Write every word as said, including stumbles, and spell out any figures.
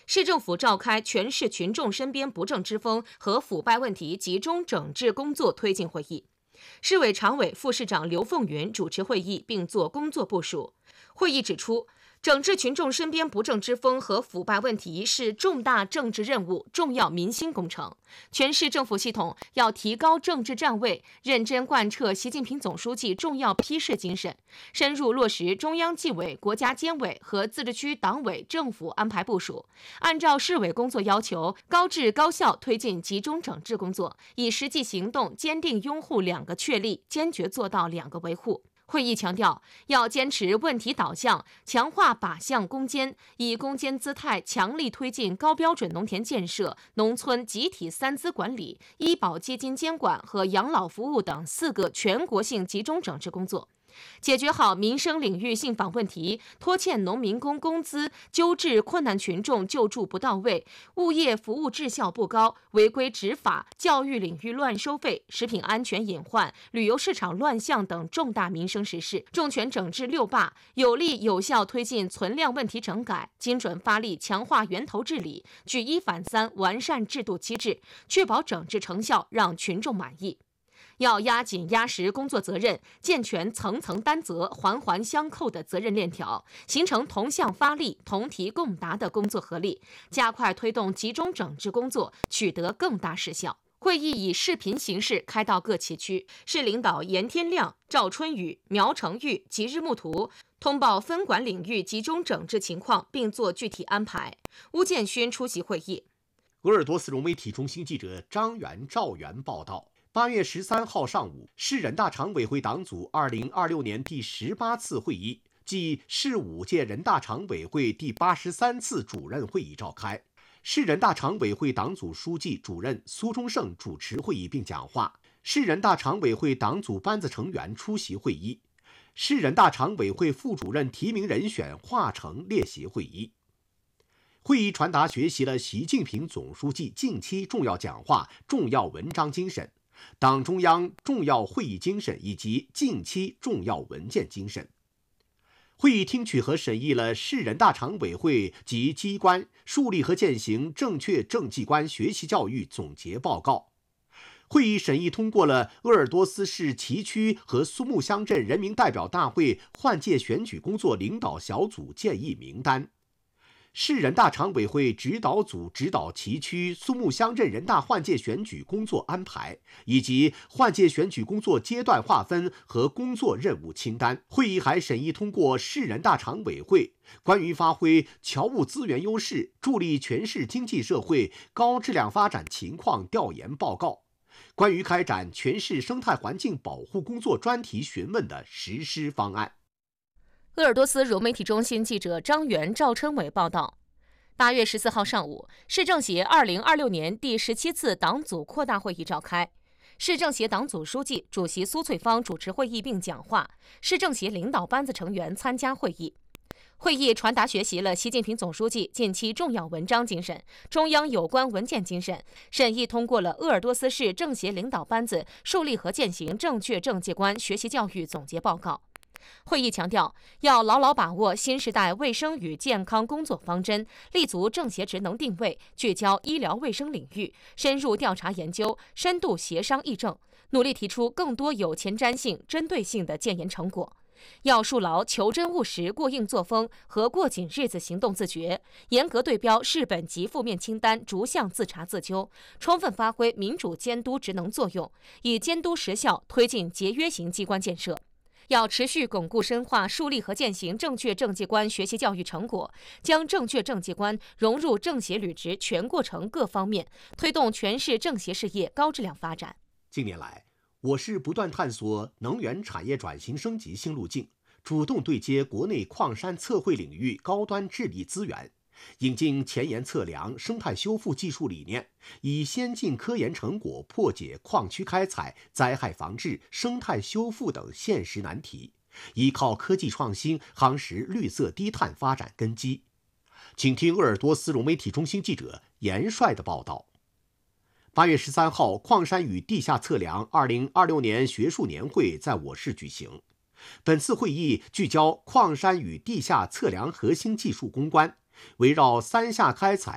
市政府召开全市群众身边不正之风和腐败问题集中整治工作推进会议。市委常委、副市长刘凤云主持会议并作工作部署。会议指出，整治群众身边不正之风和腐败问题是重大政治任务、重要民心工程。全市政府系统要提高政治站位，认真贯彻习近平总书记重要批示精神，深入落实中央纪委、国家监委和自治区党委政府安排部署，按照市委工作要求，高质高效推进集中整治工作，以实际行动坚定拥护两个确立，坚决做到两个维护。会议强调，要坚持问题导向，强化靶向攻坚，以攻坚姿态强力推进高标准农田建设、农村集体三资管理、医保基金监管和养老服务等四个全国性集中整治工作。解决好民生领域信访问题，拖欠农民工工资、纠治困难群众救助不到位、物业服务质效不高、违规执法、教育领域乱收费、食品安全隐患、旅游市场乱象等重大民生实事，重拳整治六罢，有力有效推进存量问题整改，精准发力强化源头治理，举一反三完善制度机制，确保整治成效让群众满意。要压紧压实工作责任，健全层层担责、环环相扣的责任链条，形成同向发力、同题共答的工作合力，加快推动集中整治工作取得更大实效。会议以视频形式开到各旗区，市领导严天亮、赵春雨、苗成玉即日木图，通报分管领域集中整治情况，并做具体安排。邬建勋出席会议。 鄂尔多斯融媒体中心记者张元、赵元报道。八月十三号上午，市人大常委会党组二零二六年第十八次会议暨市五届人大常委会第八十三次主任会议召开。市人大常委会党组书记、主任苏忠胜主持会议并讲话。市人大常委会党组班子成员出席会议。市人大常委会副主任提名人选华成列席会议。会议传达学习了习近平总书记近期重要讲话、重要文章精神。党中央重要会议精神以及近期重要文件精神。会议听取和审议了市人大常委会及机关树立和践行正确政绩观学习教育总结报告。会议审议通过了鄂尔多斯市旗区和苏木乡镇人民代表大会换届选举工作领导小组建议名单。市人大常委会指导组指导旗区、苏木乡镇人大换届选举工作安排，以及换届选举工作阶段划分和工作任务清单。会议还审议通过市人大常委会关于发挥侨务资源优势，助力全市经济社会高质量发展情况调研报告，关于开展全市生态环境保护工作专题询问的实施方案。 鄂尔多斯融媒体中心记者张元、赵春伟报道。八月十四号上午，市政协二零二六年第十七次党组扩大会议召开。市政协党组书记、主席苏翠芳主持会议并讲话，市政协领导班子成员参加会议。会议传达学习了习近平总书记近期重要文章精神、中央有关文件精神，审议通过了鄂尔多斯市政协领导班子树立和践行正确政绩观学习教育总结报告。会议强调，要牢牢把握新时代卫生与健康工作方针，立足政协职能定位，聚焦医疗卫生领域，深入调查研究，深度协商议政，努力提出更多有前瞻性、针对性的建言成果。要树牢求真务实过硬作风和过紧日子行动自觉，严格对标市本及负面清单，逐项自查自纠，充分发挥民主监督职能作用，以监督实效推进节约型机关建设。要持续巩固深化树立和践行正确政绩观学习教育成果，将正确政绩观融入政协履职全过程各方面，推动全市政协事业高质量发展。 近年来，我市不断探索能源产业转型升级新路径，主动对接国内矿山测绘领域高端智力资源，引进前沿测量、生态修复技术理念，以先进科研成果破解矿区开采、灾害防治、生态修复等现实难题，依靠科技创新夯实绿色低碳发展根基。请听鄂尔多斯融媒体中心记者严帅的报道。八月十三号，矿山与地下测量二零二六年学术年会在我市举行。本次会议聚焦矿山与地下测量核心技术攻关，围绕三下开采、